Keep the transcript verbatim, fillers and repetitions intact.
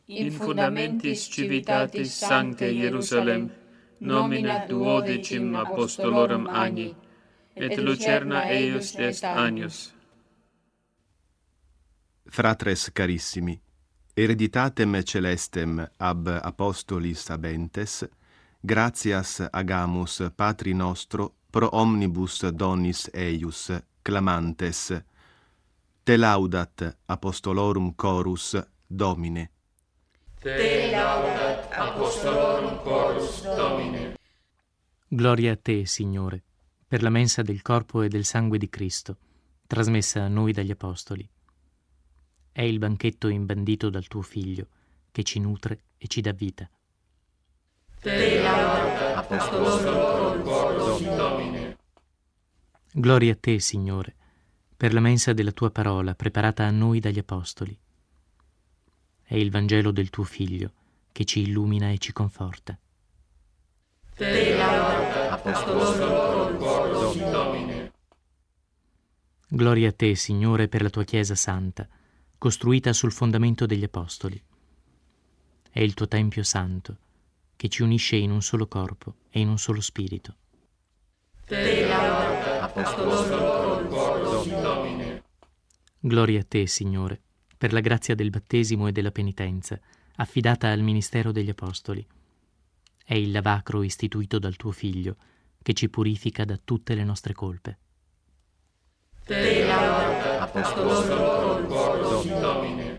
in fundamentis civitatis sancte Hierusalem, nomina duodecim apostolorum agni, et lucerna eius est agnus. Fratres carissimi, hereditatem celestem ab apostolis habentes, gratias agamus Patri nostro pro omnibus donis eius, clamantes, te laudat apostolorum chorus Domine. Te laudat apostolorum chorus Domine. Gloria a te, Signore, per la mensa del corpo e del sangue di Cristo, trasmessa a noi dagli apostoli. È il banchetto imbandito dal tuo Figlio, che ci nutre e ci dà vita. Te laudat apostolorum chorus Domine. Gloria a te, Signore, per la mensa della tua parola, preparata a noi dagli apostoli. È il Vangelo del tuo Figlio, che ci illumina e ci conforta. Te laudat apostolorum chorus Domine. Gloria a te, Signore, per la tua Chiesa santa, costruita sul fondamento degli apostoli. È il tuo Tempio santo, che ci unisce in un solo corpo e in un solo spirito. Te laudat apostolorum chorus Domine. Gloria a te, Signore, per la grazia del battesimo e della penitenza, affidata al ministero degli apostoli. È il lavacro istituito dal tuo Figlio, che ci purifica da tutte le nostre colpe. Te laudat apostolorum chorus Domine.